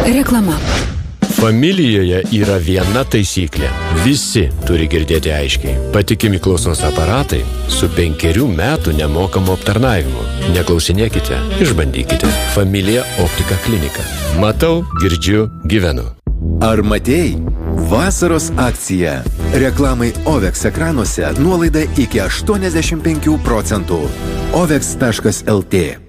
Reklama. Familijoje yra viena taisyklė. Visi turi girdėti aiškiai. Patikimi klausos aparatai su 5 metų nemokamu aptarnavimu. Neklausinėkite, išbandykite. Familija Optika klinika. Matau, girdžiu, gyvenu. Ar matėjai? Vasaros akcija. Reklamai OVEX ekranuose nuolaida iki 85%. OVEX.lt